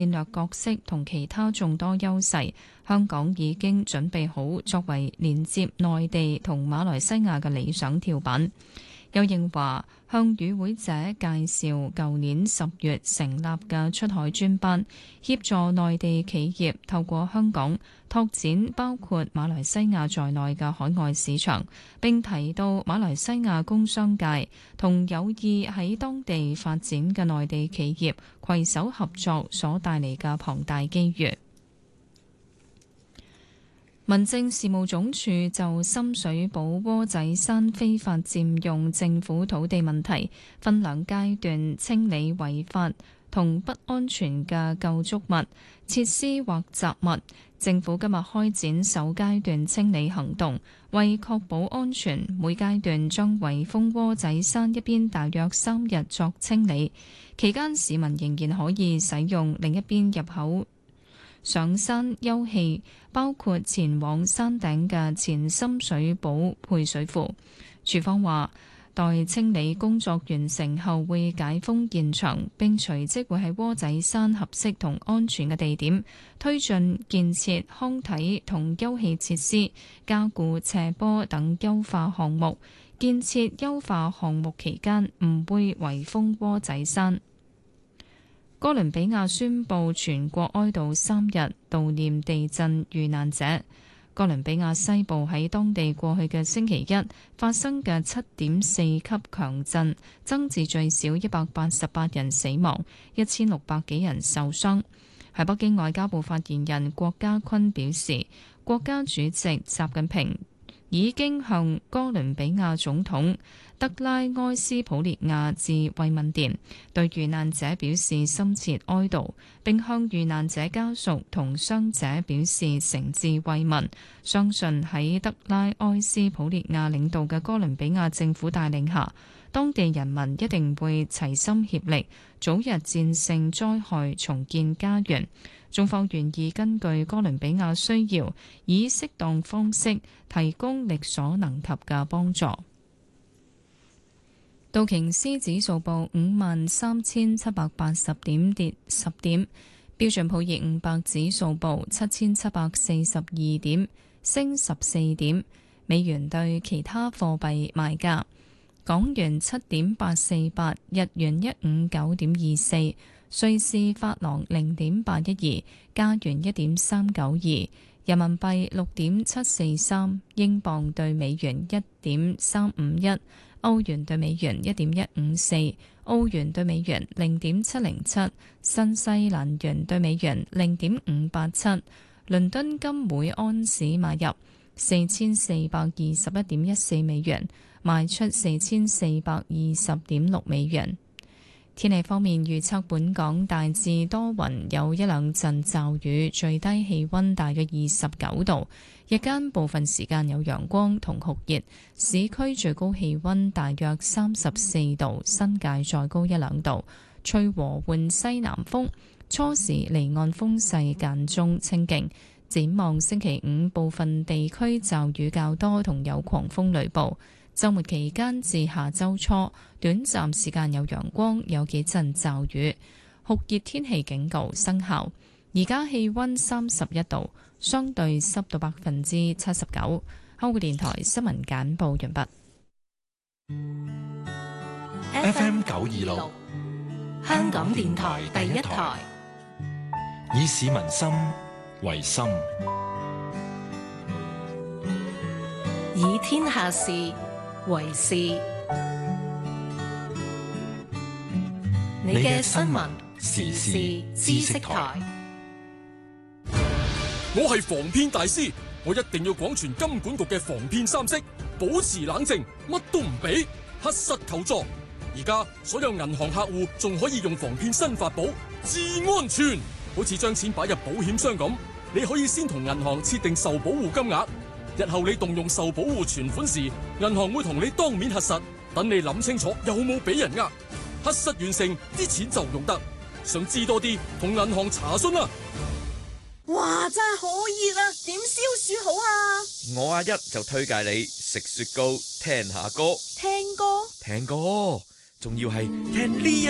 戰略角色同其他眾多優勢，香港已經準備好作為連接內地同馬來西亞嘅理想跳板。邱應華向與會者介紹舊年10月成立嘅出海專班，協助內地企業透過香港拓展包括馬來西亞在內嘅海外市場，並提到馬來西亞工商界同有意喺當地發展嘅內地企業攜手合作所帶嚟嘅龐大機遇。民政事務總署就深水埗窩仔山非法佔用政府土地問題，分兩階段清理違法同不安全嘅構築物、設施或雜物。政府今日開展首階段清理行動，為確保安全，每階段將圍封窩仔山一邊大約3日作清理。期間市民仍然可以使用另一邊入口上山休憩，包括前往山頂嘅前深水埗配水庫。署方話，待清理工作完成後，會解封現場，並隨即會喺窩仔山合適同安全嘅地點推進建設康體同休憩設施、加固斜坡等優化項目。建設優化項目期間唔會圍封窩仔山。哥倫比亞宣布全國哀悼3日，悼念地震遇難者。哥倫比亞西部喺當地過去嘅星期一發生嘅7.4級強震，增至最少188人死亡，1600幾人受傷。喺北京，外交部發言人郭家坤表示，國家主席習近平已經向哥倫比亞總統德拉埃斯普列亞致慰問電，對遇難者表示深切哀悼，並向遇難者家屬同傷者表示誠摯慰問。相信喺德拉埃斯普列亞領導嘅哥倫比亞政府帶領下，當地人民一定會齊心協力，早日戰勝災害，重建家園。中方願意根據哥倫比亞需要，以適當方式提供力所能及嘅幫助。道瓊斯指數報53,780點，跌10點；標準普爾500指數報7,742點，升14點。美元對其他貨幣賣價：港元7.848，日元159.24，瑞士法郎0.812，加元1.392，人民幣6.743，英鎊對美元1.351，歐元對美元1.154，澳元對美元0.707，新西蘭元對美元0.587。倫敦金每安士買入4421.14美元，賣出4420.6美元。天氣方面，預測本港大致多雲，有一兩陣驟雨，最低氣溫大約29度，日間部分時間有陽光同酷熱，市區最高氣溫大約34度，新界再高一兩度，吹和緩西南風，初時離岸風勢間中清勁。展望星期五，部分地區驟雨較多，同有狂風雷暴。週末期間至下週初，短暫時間有陽光，有幾陣驟雨，酷熱天氣警告生效。而家氣溫31度，相對濕度79%。香港電台新聞簡報完畢。 FM 926，香港電台第一台，以市民心為心， 以天下事為事。你嘅新聞時事知識台。 我係防騙大師，我一定要廣傳金管局嘅防騙3式，保持冷靜，乜都唔俾，核實求助。而家所有銀行客戶仲可以用防騙新法寶至安全，好似將錢擺入保險箱咁，你可以先同銀行設定受保護金額。日後你動用受保護存款時，銀行會同你當面核實，等你諗清楚有冇俾人呃。核實完成，啲錢就用得。想知多啲，同銀行查詢啦。 哇，真係好熱啊！點消暑好啊？ 我阿一就推介你食雪糕，聽下歌。 聽歌？ 聽歌，仲要係聽呢一